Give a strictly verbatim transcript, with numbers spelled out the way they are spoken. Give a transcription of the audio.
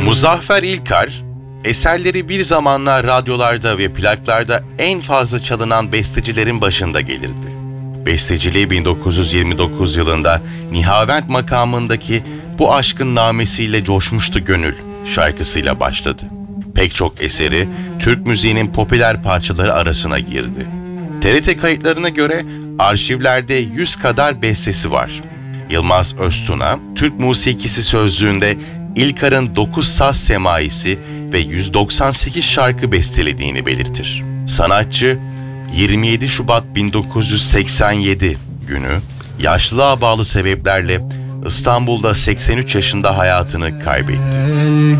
Muzaffer İlkar, eserleri bir zamanlar radyolarda ve plaklarda en fazla çalınan bestecilerin başında gelirdi. Besteciliği bin dokuz yüz yirmi dokuz yılında Nihavent makamındaki Bu Aşkın Namesiyle Coşmuştu Gönül şarkısıyla başladı. Pek çok eseri Türk müziğinin popüler parçaları arasına girdi. T R T kayıtlarına göre arşivlerde yüz kadar bestesi var. Yılmaz Öztuna, Türk musikisi sözlüğünde İlkar'ın dokuz saz semaisi ve yüz doksan sekiz şarkı bestelediğini belirtir. Sanatçı, yirmi yedi Şubat bin dokuz yüz seksen yedi günü yaşlılığa bağlı sebeplerle İstanbul'da seksen üç yaşında hayatını kaybetti.